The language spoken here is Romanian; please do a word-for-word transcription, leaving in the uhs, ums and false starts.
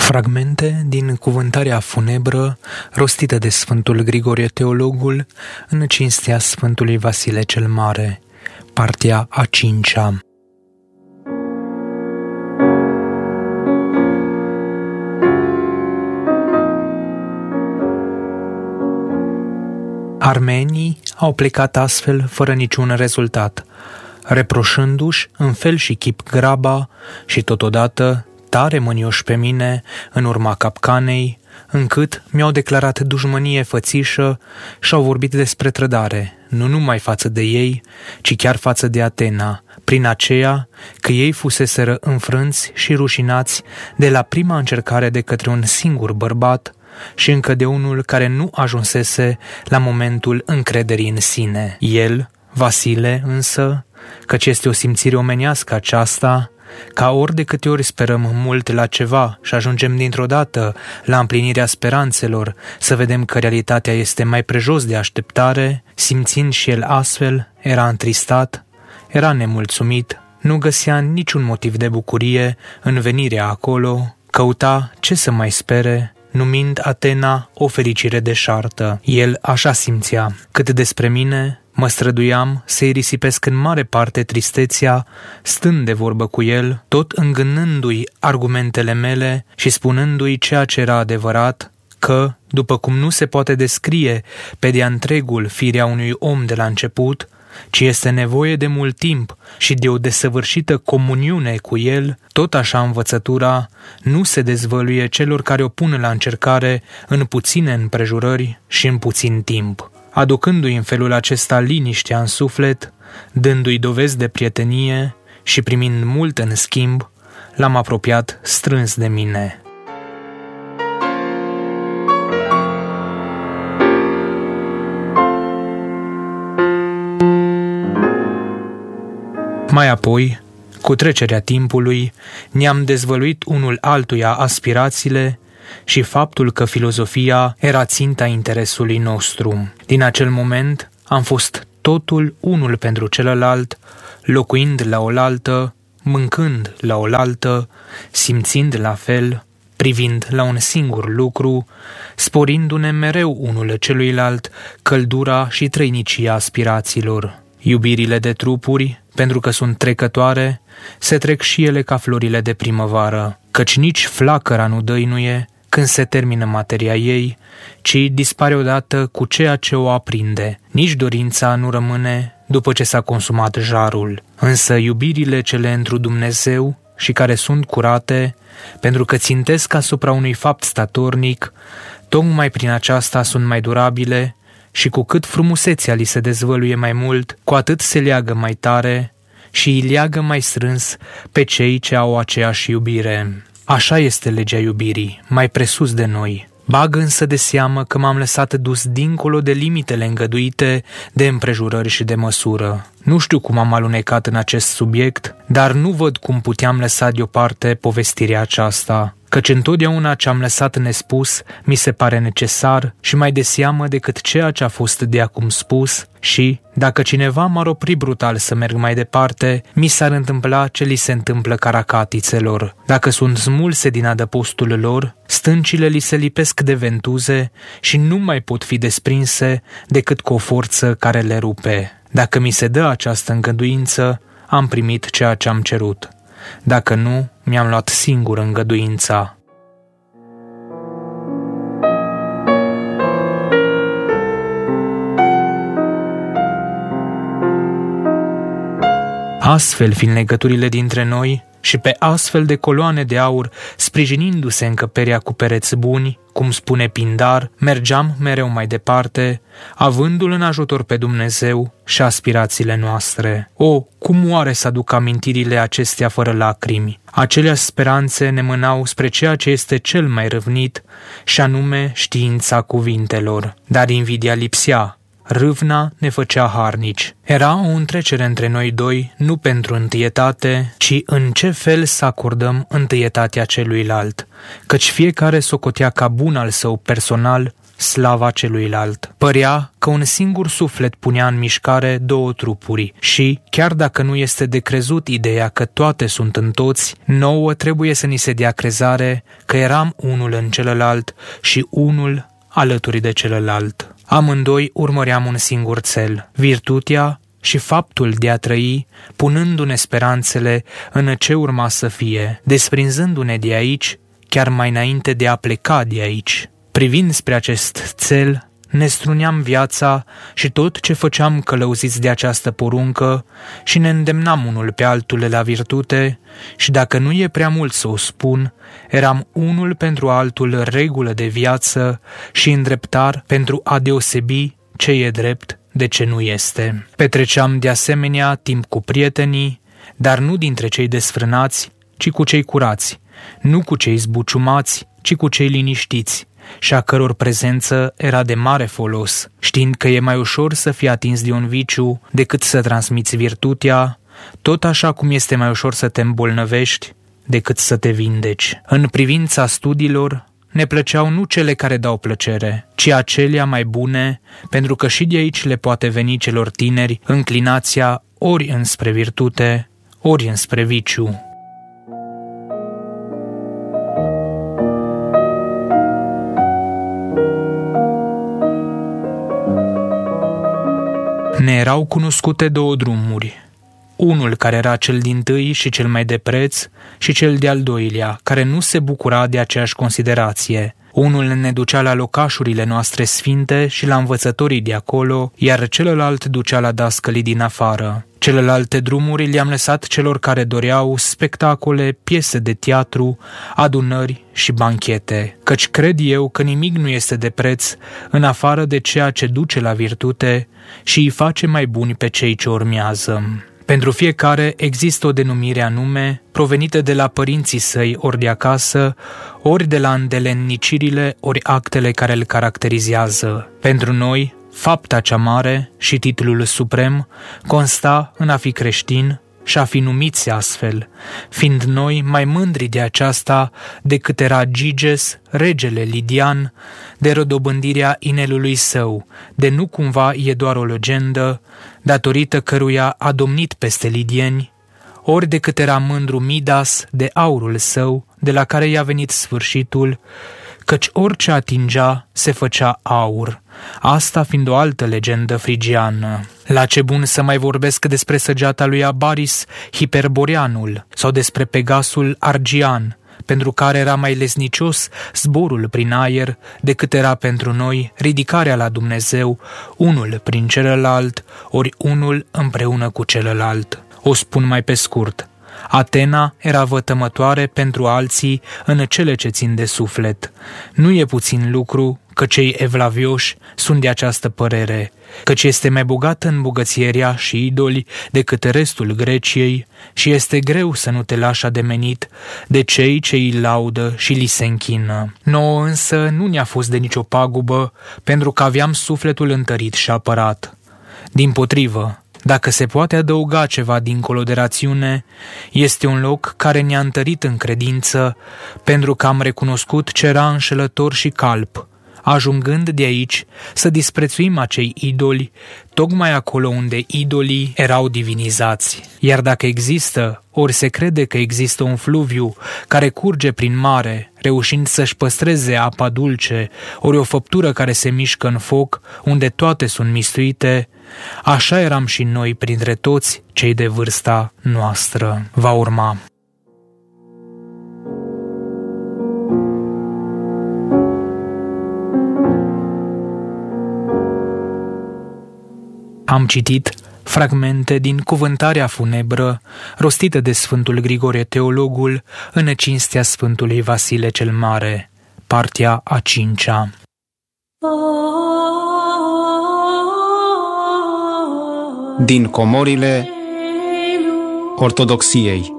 Fragmente din cuvântarea funebră rostită de Sfântul Grigorie Teologul în cinstea Sfântului Vasile cel Mare, partea a cincea. Armenii au plecat astfel fără niciun rezultat, reproșându-și în fel și chip graba și totodată tare mânioși pe mine în urma capcanei, încât mi-au declarat dușmănie fățișă și au vorbit despre trădare, nu numai față de ei, ci chiar față de Atena, prin aceea că ei fuseseră înfrânți și rușinați de la prima încercare de către un singur bărbat și încă de unul care nu ajunsese la momentul încrederii în sine. El, Vasile, însă, căci este o simțire omenească aceasta, ca ori de câte ori sperăm mult la ceva și ajungem dintr-o dată la împlinirea speranțelor să vedem că realitatea este mai prejos de așteptare, simțind și el astfel, era întristat, era nemulțumit, nu găsea niciun motiv de bucurie în venirea acolo, căuta ce să mai spere, numind Atena o fericire deșartă. El așa simțea. Cât despre mine, mă străduiam să-i risipesc în mare parte tristețea, stând de vorbă cu el, tot îngânându-i argumentele mele și spunându-i ceea ce era adevărat, că, după cum nu se poate descrie pe de-a întregul firea unui om de la început, ci este nevoie de mult timp și de o desăvârșită comuniune cu el, tot așa învățătura nu se dezvăluie celor care o pun la încercare în puține împrejurări și în puțin timp. Aducându-i în felul acesta liniștea în suflet, dându-i dovezi de prietenie și primind mult în schimb, l-am apropiat strâns de mine. Mai apoi, cu trecerea timpului, ne-am dezvăluit unul altuia aspirațiile și faptul că filozofia era ținta interesului nostru. Din acel moment am fost totul unul pentru celălalt, locuind la oaltă, mâncând la oaltă, simțind la fel, privind la un singur lucru, sporindu-ne mereu unul celuilalt căldura și trăinicia aspirațiilor. Iubirile de trupuri, pentru că sunt trecătoare, se trec și ele ca florile de primăvară, căci nici flacăra nu dăinuie când se termină materia ei, ci dispare odată cu ceea ce o aprinde. Nici dorința nu rămâne după ce s-a consumat jarul. Însă iubirile cele întru Dumnezeu și care sunt curate, pentru că țintesc asupra unui fapt statornic, tocmai prin aceasta sunt mai durabile și cu cât frumusețea li se dezvăluie mai mult, cu atât se leagă mai tare și îi leagă mai strâns pe cei ce au aceeași iubire. Așa este legea iubirii, mai presus de noi. Bag însă de seamă că m-am lăsat dus dincolo de limitele îngăduite de împrejurări și de măsură. Nu știu cum am alunecat în acest subiect, dar nu văd cum puteam lăsa deoparte povestirea aceasta, căci întotdeauna ce am lăsat nespus mi se pare necesar și mai de seamă decât ceea ce a fost de acum spus și, dacă cineva m-ar opri brutal să merg mai departe, mi s-ar întâmpla ce li se întâmplă caracatițelor. Dacă sunt smulse din adăpostul lor, stâncile li se lipesc de ventuze și nu mai pot fi desprinse decât cu o forță care le rupe. Dacă mi se dă această îngăduință, am primit ceea ce am cerut. Dacă nu, mi-am luat singur îngăduința. Astfel fiind legăturile dintre noi și pe astfel de coloane de aur, sprijinindu-se încăperea cu pereți buni, cum spune Pindar, mergeam mereu mai departe, avându-l în ajutor pe Dumnezeu și aspirațiile noastre. O, cum oare să aduc amintirile acestea fără lacrimi? Aceleași speranțe ne mânau spre ceea ce este cel mai râvnit, și anume știința cuvintelor. Dar invidia lipsea. Râvna ne făcea harnici. Era o întrecere între noi doi, nu pentru întâietate, ci în ce fel să acordăm întâietatea celuilalt, căci fiecare socotea ca bun al său personal slava celuilalt. Părea că un singur suflet punea în mișcare două trupuri și, chiar dacă nu este de crezut ideea că toate sunt în toți, nouă trebuie să ni se dea crezare că eram unul în celălalt și unul alături de celălalt. Amândoi urmăream un singur cel, virtutea și faptul de a trăi, punându-ne speranțele în ce urma să fie, desprinzându-ne de aici, chiar mai înainte de a pleca de aici. Privind spre acest cel, ne struneam viața și tot ce făceam călăuziți de această poruncă și ne îndemnam unul pe altul la virtute și, dacă nu e prea mult să o spun, eram unul pentru altul regulă de viață și îndreptar pentru a deosebi ce e drept de ce nu este. Petreceam de asemenea timp cu prietenii, dar nu dintre cei desfrânați, ci cu cei curați, nu cu cei zbuciumați, ci cu cei liniștiți, și a căror prezență era de mare folos, știind că e mai ușor să fii atins de un viciu decât să transmiți virtutea, tot așa cum este mai ușor să te îmbolnăvești decât să te vindeci. În privința studiilor, ne plăceau nu cele care dau plăcere, ci acelea mai bune, pentru că și de aici le poate veni celor tineri înclinația ori înspre virtute, ori înspre viciu. Ne erau cunoscute două drumuri, unul care era cel dintâi și cel mai de preț și cel de-al doilea, care nu se bucura de aceeași considerație. Unul ne ducea la locașurile noastre sfinte și la învățătorii de acolo, iar celălalt ducea la dascălii din afară. Celelalte drumuri le-am lăsat celor care doreau spectacole, piese de teatru, adunări și banchete, căci cred eu că nimic nu este de preț în afară de ceea ce duce la virtute și îi face mai buni pe cei ce urmează. Pentru fiecare există o denumire anume, provenită de la părinții săi ori de acasă, ori de la îndelennicirile ori actele care îl caracterizează. Pentru noi, fapta cea mare și titlul suprem consta în a fi creștin și a fi numiți astfel, fiind noi mai mândri de aceasta decât era Giges, regele Lidian, de rodobândirea inelului său, de nu cumva e doar o legendă, datorită căruia a domnit peste lidieni, ori decât era mândru Midas de aurul său, de la care i-a venit sfârșitul, căci orice atingea se făcea aur, asta fiind o altă legendă frigiană. La ce bun să mai vorbesc despre săgeata lui Abaris, Hiperboreanul, sau despre Pegasul Argian, pentru care era mai lesnicios zborul prin aer decât era pentru noi ridicarea la Dumnezeu, unul prin celălalt, ori unul împreună cu celălalt. O spun mai pe scurt. Atena era vătămătoare pentru alții în cele ce țin de suflet. Nu e puțin lucru că cei evlavioși sunt de această părere, căci este mai bogată în bogățierea și idoli decât restul Greciei și este greu să nu te lași ademenit de cei ce îi laudă și li se închină. Nouă însă nu ne-a fost de nicio pagubă, pentru că aveam sufletul întărit și apărat. Dimpotrivă, dacă se poate adăuga ceva dincolo de rațiune, este un loc care ne-a întărit în credință, pentru că am recunoscut ce era înșelător și calp, ajungând de aici să disprețuim acei idoli, tocmai acolo unde idolii erau divinizați. Iar dacă există, ori se crede că există un fluviu care curge prin mare, reușind să-și păstreze apa dulce, ori o făptură care se mișcă în foc, unde toate sunt mistuite, așa eram și noi printre toți cei de vârsta noastră. Va urma. Am citit fragmente din cuvântarea funebră rostită de Sfântul Grigore Teologul în cinstea Sfântului Vasile cel Mare, partea a cincea. Din comorile Ortodoxiei.